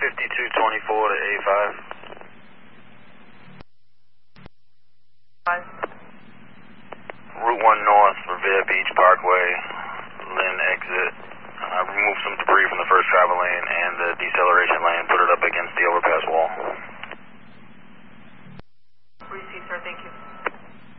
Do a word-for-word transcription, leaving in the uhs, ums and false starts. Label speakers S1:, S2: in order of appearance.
S1: fifty-two twenty-four to A five. Route one North, Revere Beach Parkway,